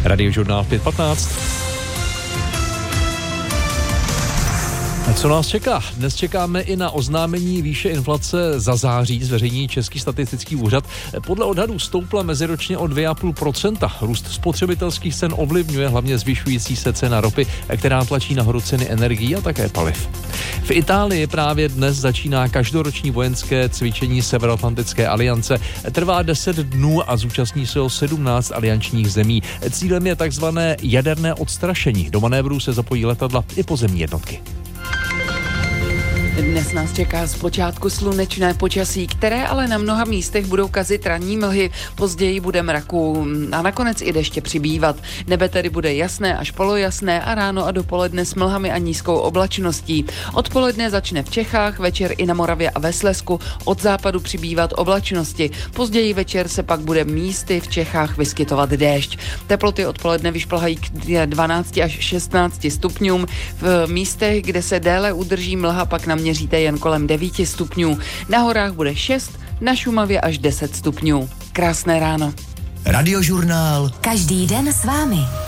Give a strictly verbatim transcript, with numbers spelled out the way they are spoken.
Radiožurnál pět patnáct. Co nás čeká? Dnes čekáme i na oznámení výše inflace za září, zveřejní Český statistický úřad. Podle odhadů stoupla meziročně o dvě celá pět procenta. Růst spotřebitelských cen ovlivňuje hlavně zvyšující se cena ropy, která tlačí nahoru ceny energií a také paliv. V Itálii právě dnes začíná každoroční vojenské cvičení Severoatlantické aliance. Trvá deset dnů a zúčastní se ho sedmnáct aliančních zemí. Cílem je takzvané jaderné odstrašení. Do manévru se zapojí letadla i pozemní jednotky. Dnes nás čeká zpočátku slunečné počasí, které ale na mnoha místech budou kazit ranní mlhy, později bude mraku a nakonec i deště přibývat. Nebe tedy bude jasné až polojasné a ráno a dopoledne s mlhami a nízkou oblačností. Odpoledne začne v Čechách, večer i na Moravě a ve Slezsku od západu přibývat oblačnosti. Později večer se pak bude místy v Čechách vyskytovat déšť. Teploty odpoledne vyšplhají k dvanácti až šestnácti stupňům. V místech, kde se déle udrží mlha, pak na měříte jen kolem devíti stupňů. Na horách bude šest, na Šumavě až deset stupňů. Krásné ráno. Radiožurnál. Každý den s vámi.